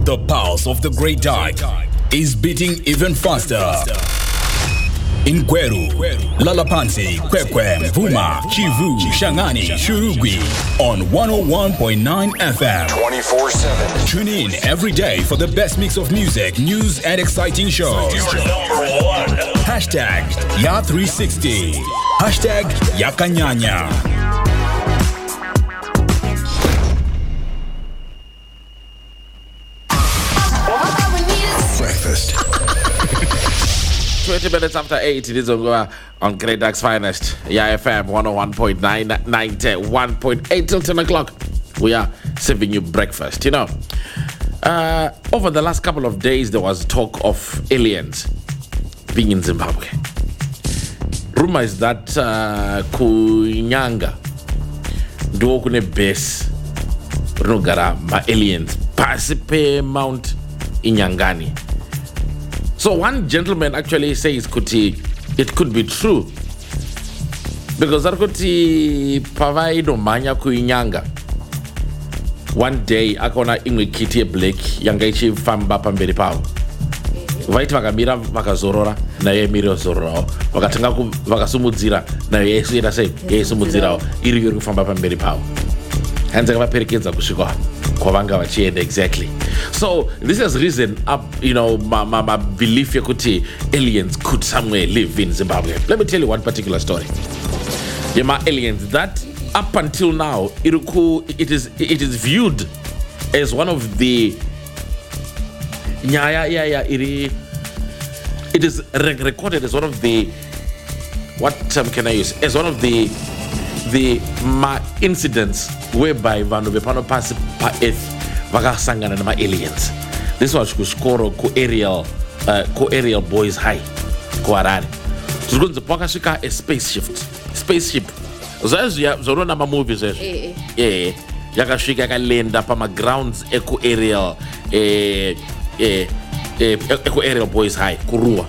The pulse of the Great Dyke is beating even faster. In Gweru, Lalapansi, Kwekwe, Mvuma, Kivu, Shangani, Shurugwi on 101.9 FM. 24/7. Tune in every day for the best mix of music, news, and exciting shows. Your number one. Hashtag Ya360. Hashtag Yakanyanya. Breakfast. 20 minutes after 8, it is on Great Dyke's Finest. Yeah, FM 101.9, 91.8 till 10 o'clock. We are serving you breakfast. You know, over the last couple of days, there was talk of aliens being in Zimbabwe. Rumor is that Kunyanga ndo kune base rinogara ma-aliens pasi pe Mount Inyangani. So one gentleman actually says it could be true because kuti pavaido manya kuinyanga one day akona imwe kiti yeblack yanga ichifamba pamberi pavo vaiti vakamira vakazorora naye miri yozororawo vakatanga vakasumudzira nayo yaisuyera sei yaisumudzirawo iri yori kufamba pamberi pavo hanzi akavaperekedza kusvika kwavanga vachienda exactly. So this has risen up, you know, my belief yekuti aliens could somewhere live in Zimbabwe. Let me tell you one particular story. Yeah, my aliens that up until now it is viewed as one of the it is recorded as one of the, what term can I use, as one of the incidents whereby vanhu vepano pasi pa-earth vakasangana nama-aliens. This was kuskoro ku-aerial boys high kuharare zvikunzi pakasvika a spaceship zvaizviya zvaunona mamovies ezvo yakasvika yakalenda pamagrounds ekuaerial boys high kuruwa.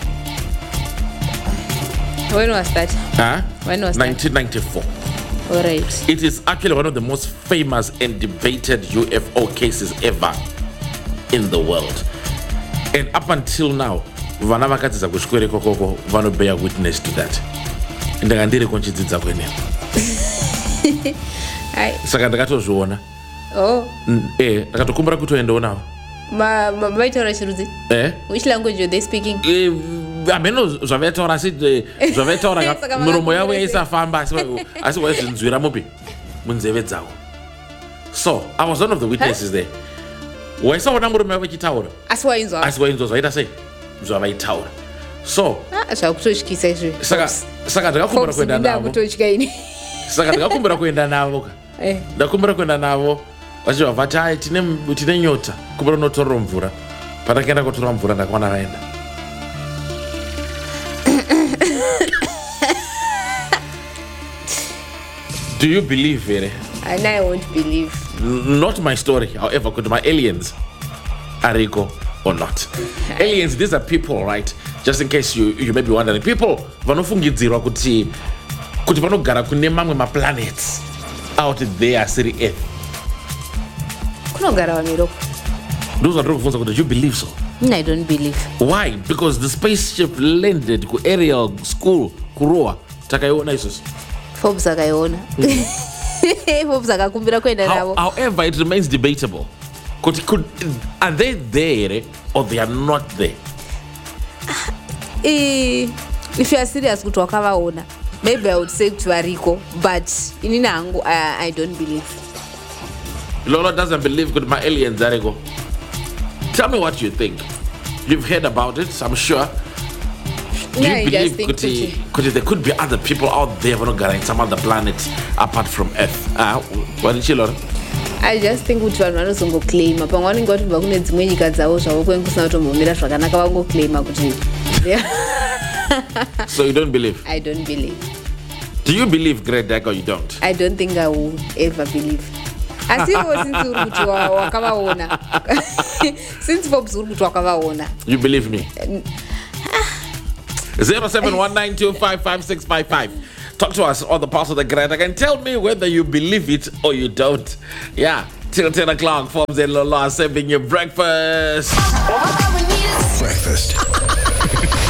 When was that? When was 1994. All right. It is actually one of the most famous and debated UFO cases ever in the world. And up until now, vana vakatiza kuswere kokoko vano bear witness to that. Ndakandiri konchidzidza kwenene. Saka ndakatozviona. Oh. Ndakatokumbura kutoendawo navo. Vaitaura chirudzi? Which language are they speaking? Ameno zvavaitaura miromo yavo yaisafamba asi waizvinzwira mupi munzeve dzavo. So I was one of the witnesses there. Waisaona murume wavo achitaura asi wainzwa zvaita sei zvavaitaura. So zvakutotyisa izvi. Saka ndakakumbura kuenda navo. Saka ndakakumbura kuenda navo. Ndakumbura kuenda navo vachibva vati tine nyota kumbura unotorera mvura. Pandakaenda kotora mvura ndakaona vaenda. Do you believe it? And I won't believe. Not my story, however, could my aliens ariko or not. Aliens, these are people, right? Just in case you may be wondering. People vanofungidzirwa kuti vanogara kune mamwe ma-planets out there asiri Earth. Kunogara vanhu. Those are the do you believe so? I don't believe. Why? Because the spaceship landed ku aerial school kuroa. Takaiona isos. Forbes akaiona. Forbes akakumbira kuenda navo. However, it remains debatable. Are they there or they are not there? If you are serious kuti wakavaona, maybe I would say kuti variko, but inini hangu I don't believe. Lola doesn't believe kuti my aliens ariko. Tell me what you think. You've heard about it, I'm sure. Do you believe kuti there could be other people out there in some other planets apart from Earth? What did you learn? I just think kuti vanhu vanozongoclaima pamwe vanenge vatobva kune dzimwe nyika dzavo zvavo kwenkusina kutombomira zvakanaka vangoclaima kuti. So you don't believe? I don't believe. Do you believe Great Dyke or you don't? I don't think I will ever believe. Asi ivo since uri kuti wakavaona. Since Forbes uri kuti wakavaona. You believe me? 0719255655. Talk to us on the Pulse of the Great Dyke and tell me whether you believe it or you don't. Yeah, till 10 o'clock. Forbes and Lola serving you breakfast. Breakfast.